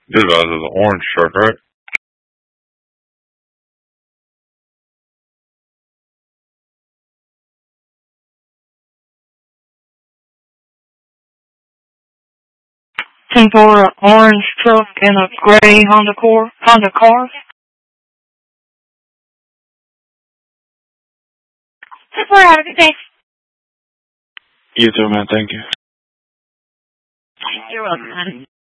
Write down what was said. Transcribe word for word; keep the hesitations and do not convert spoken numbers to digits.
This is the orange truck, right? ten for an orange truck and a gray Honda car. Honda car. ten four, have a good day. You too, man. Thank you. You're welcome, honey.